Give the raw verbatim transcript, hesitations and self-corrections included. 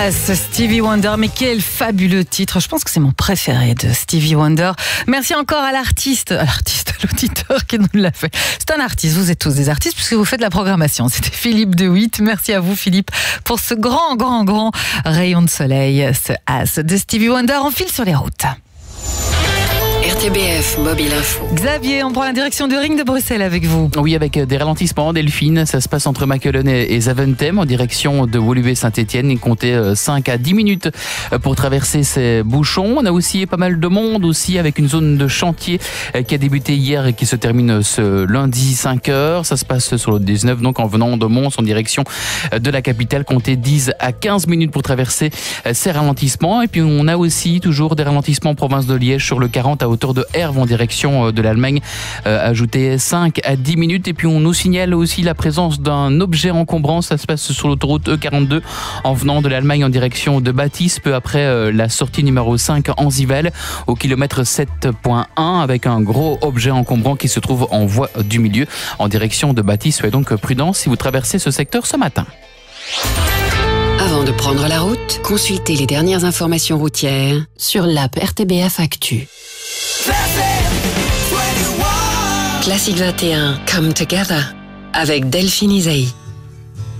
Stevie Wonder, mais quel fabuleux titre. Je pense que c'est mon préféré de Stevie Wonder. Merci encore à l'artiste, à l'artiste, à l'auditeur qui nous l'a fait. C'est un artiste, vous êtes tous des artistes puisque vous faites de la programmation. C'était Philippe De Witt. Merci à vous Philippe pour ce grand, grand, grand rayon de soleil, ce as de Stevie Wonder. On file sur les routes. R T B F Mobile Info. Xavier, on prend la direction du ring de Bruxelles avec vous. Oui, avec des ralentissements, Delphine. Ça se passe entre Machelen et Zaventem en direction de Woluwe-Saint-Étienne. Il comptait cinq à dix minutes pour traverser ces bouchons. On a aussi pas mal de monde aussi avec une zone de chantier qui a débuté hier et qui se termine ce lundi cinq heures. Ça se passe sur le dix-neuf, donc en venant de Mons en direction de la capitale. Comptez dix à quinze minutes pour traverser ces ralentissements. Et puis on a aussi toujours des ralentissements en province de Liège sur le quarante à hauteur de Herve en direction de l'Allemagne, euh, ajouté cinq à dix minutes. Et puis on nous signale aussi la présence d'un objet encombrant. Ça se passe sur l'autoroute E quarante-deux en venant de l'Allemagne en direction de Bâtisse, peu après euh, la sortie numéro cinq en Zivelle au kilomètre sept virgule un, avec un gros objet encombrant qui se trouve en voie du milieu en direction de Bâtisse. Soyez donc prudents si vous traversez ce secteur ce matin. Avant de prendre la route, consultez les dernières informations routières sur l'app R T B F Actu. Classique vingt et un, Come Together, avec Delphine Isaïe.